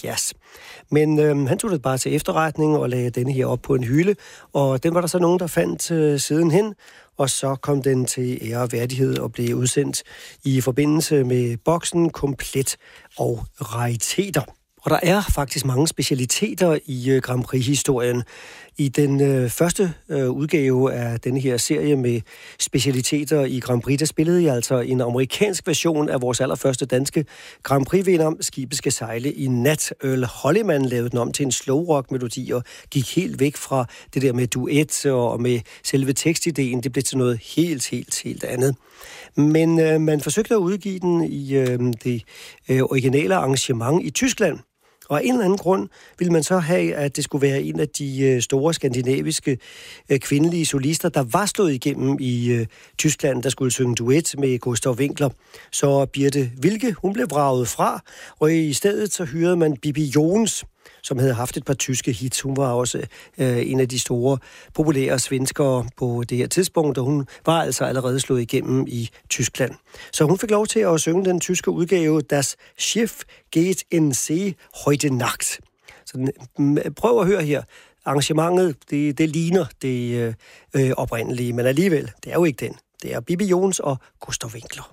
70. Men han tog det bare til efterretning og lagde denne her op på en hylde, og den var der så nogen, der fandt sidenhen, og så kom den til ære og værdighed og blev udsendt i forbindelse med boksen Komplet og Rariteter. Og der er faktisk mange specialiteter i Grand Prix-historien. I den første udgave af denne her serie med specialiteter i Grand Prix, der spillede jeg altså en amerikansk version af vores allerførste danske Grand Prix-vinder. Skibet skal sejle i nat. Earl Holliman lavede den om til en slow rock-melodi og gik helt væk fra det der med duet og med selve tekstideen. Det blev til noget helt andet. Men man forsøgte at udgive den i det originale arrangement i Tyskland. Og af en eller anden grund ville man så have, at det skulle være en af de store skandinaviske kvindelige solister, der var slået igennem i Tyskland, der skulle synge duet med Gustav Winckler. Så Birthe Wilke, hun blev vraget fra, og i stedet så hyrede man Bibi Jones, som havde haft et par tyske hits. Hun var også en af de store populære svenskere på det her tidspunkt, og hun var altså allerede slået igennem i Tyskland. Så hun fik lov til at synge den tyske udgave Das Schiff geht in See heute Nacht. Så prøv at høre her. Arrangementet, det ligner det oprindelige, men alligevel, det er jo ikke den. Det er Bibi Jones og Gustav Winckler.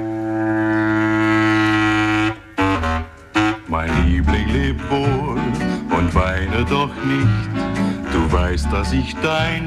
Mein Liebling, leb wohl und weine doch nicht. Du weißt, dass ich dein